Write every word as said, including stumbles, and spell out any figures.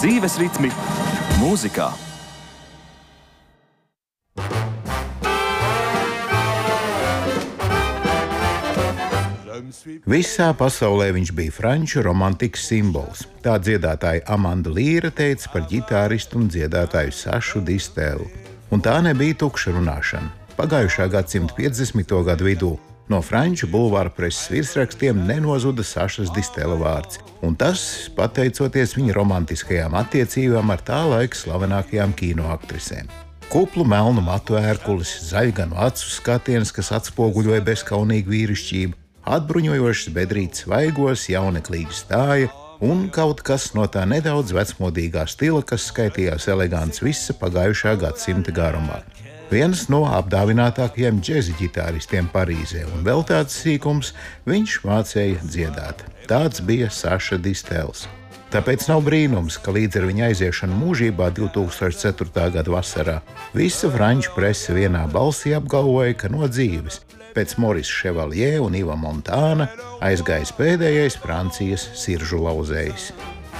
Dzīves ritmi mūzikā. Visā pasaulē viņš bija franču romantikas simbols. Tā dziedātāja Amanda Līra teica par ģitāristu un dziedātāju Sašu Distelu. Un tā nebija tukša runāšana. Pagājušā gadsimta piecdesmito gadu vidū no franču bulvāra preses virsrakstiem nenozuda Sašas Distela vārds. Un tas pateicoties viņa romantiskajām attiecībām ar tā laika slavenākajām kinoaktrisēm. Kuplu melnu matu ērkulis, zaļganu acu skatiens, kas atspoguļoja bezkaunīgu vīrišķību, atbruņojošas bedrītes svaigos, jauneklīga stāja un kaut kas no tā nedaudz vecmodīgā stila, kas skaitījās elegants visa pagājušā gadsimta garumā. Viens no apdāvinātākajiem džeza ģitāristiem Parīzē, un vēl tāds sīkums viņš mācēja dziedāt. Tāds bija Saša Distels. Tāpēc nav brīnums, ka līdz ar viņa aiziešanu mūžībā divi tūkstoši ceturtā gada vasarā visa franču prese vienā balsī apgalvoja, ka no dzīves pēc Morisa Chevalier un Iva Montāna aizgājis pēdējais Francijas siržu lauzējs.